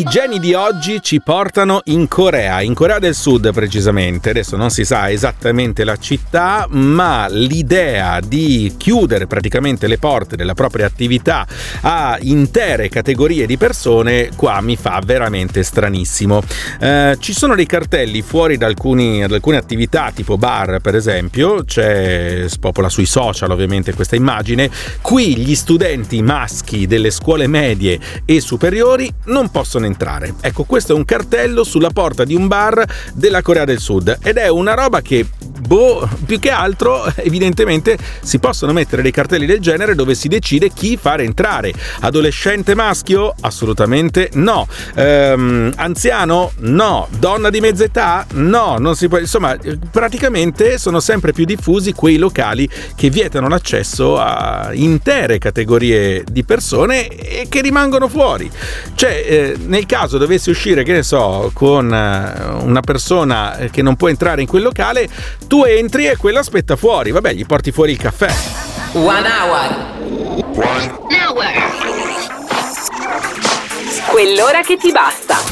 I geni di oggi ci portano in Corea del Sud precisamente. Adesso non si sa esattamente la città, ma l'idea di chiudere praticamente le porte della propria attività a intere categorie di persone qua mi fa veramente stranissimo. Ci sono dei cartelli fuori da alcune attività tipo bar, per esempio, spopola sui social ovviamente questa immagine. Qui gli studenti maschi delle scuole medie e superiori non possono entrare. Ecco, questo è un cartello sulla porta di un bar della Corea del Sud ed è una roba che più che altro evidentemente si possono mettere dei cartelli del genere dove si decide chi far entrare. Adolescente maschio? Assolutamente no. Anziano? No. Donna di mezza età? No, non si può. Insomma, praticamente sono sempre più diffusi quei locali che vietano l'accesso a intere categorie di persone e che rimangono fuori. Cioè, nel caso dovessi uscire, che ne so, con una persona che non può entrare in quel locale, tu entri e quello aspetta fuori. Vabbè, gli porti fuori il caffè. 1 hour. 1 hour. Quell'ora che ti basta.